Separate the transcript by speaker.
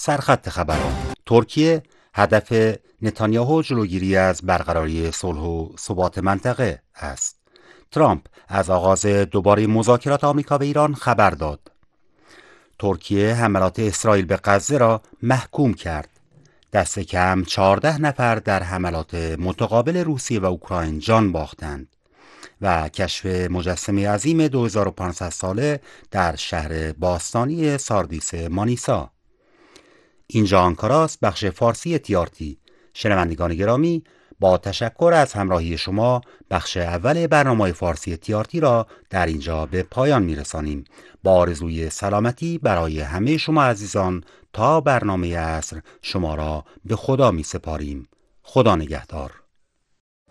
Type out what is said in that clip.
Speaker 1: سرخط خبران: ترکیه هدف نتانیاهو جلوگیری از برقراری صلح و ثبات منطقه است. ترامپ از آغاز دوباره مذاکرات آمریکا و ایران خبر داد. ترکیه حملات اسرائیل به غزه را محکوم کرد. دست کم 14 نفر در حملات متقابل روسیه و اوکراین جان باختند و کشف مجسمه عظیم 2500 ساله در شهر باستانی ساردیس مانیسا. اینجا آنکاراست، بخش فارسی TRT. شنوندگان گرامی، با تشکر از همراهی شما بخش اول برنامه فارسی TRT را در اینجا به پایان میرسانیم. با آرزوی سلامتی برای همه شما عزیزان تا برنامه عصر شما را به خدا می سپاریم. خدا نگهدار.